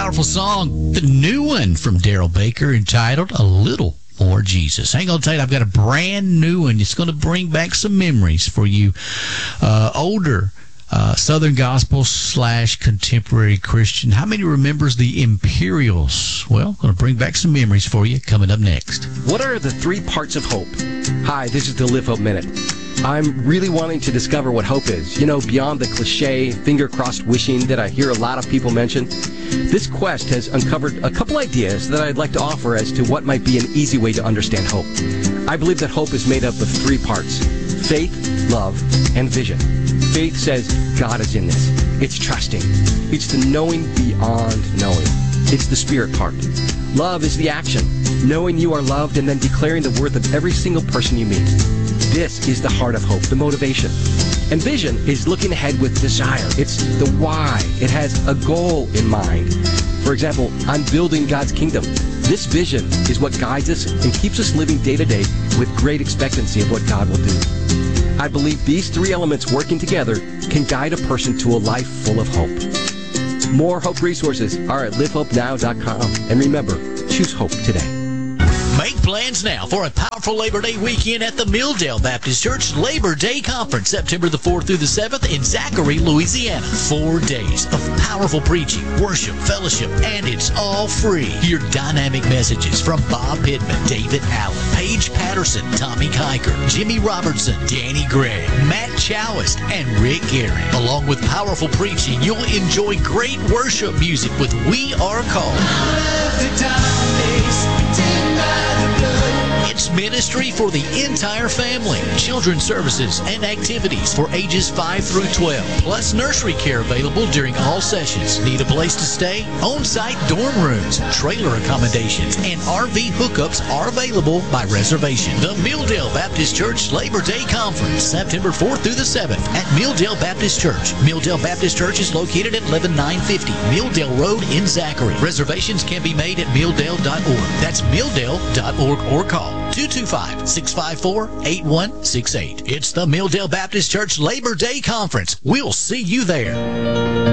powerful song, the new one from Daryl Baker, entitled A Little More Jesus. I ain't going to tell you, I've got a brand new one. It's going to bring back some memories for you older Southern Gospel / contemporary Christian. How many remembers the Imperials? Well, going to bring back some memories for you coming up next. What are the 3 parts of hope? Hi, this is the Live Hope Minute. I'm really wanting to discover what hope is. You know, beyond the cliche, finger-crossed wishing that I hear a lot of people mention. This quest has uncovered a couple ideas that I'd like to offer as to what might be an easy way to understand hope. I believe that hope is made up of 3 parts: faith, love, and vision. Faith says God is in this. It's trusting. It's the knowing beyond knowing. It's the spirit part. Love is the action, knowing you are loved and then declaring the worth of every single person you meet. This is the heart of hope, the motivation. And vision is looking ahead with desire. It's the why. It has a goal in mind. For example, I'm building God's kingdom. This vision is what guides us and keeps us living day to day with great expectancy of what God will do. I believe these 3 elements working together can guide a person to a life full of hope. More hope resources are at livehopenow.com. And remember, choose hope today. Make plans now for a powerful Labor Day weekend at the Milldale Baptist Church Labor Day Conference, September the 4th through the 7th in Zachary, Louisiana. 4 days of powerful preaching, worship, fellowship, and it's all free. Hear dynamic messages from Bob Pittman, David Allen, Paige Patterson, Tommy Kiker, Jimmy Robertson, Danny Gregg, Matt Chowist, and Rick Garrett. Along with powerful preaching, you'll enjoy great worship music with We Are Called. It's ministry for the entire family. Children's services and activities for ages 5 through 12. Plus nursery care available during all sessions. Need a place to stay? On-site dorm rooms, trailer accommodations, and RV hookups are available by reservation. The Milldale Baptist Church Labor Day Conference, September 4th through the 7th at Milldale Baptist Church. Milldale Baptist Church is located at 11950 Milldale Road in Zachary. Reservations can be made at milldale.org. That's milldale.org or call 225-654-8168. It's the Milldale Baptist Church Labor Day Conference. We'll see you there.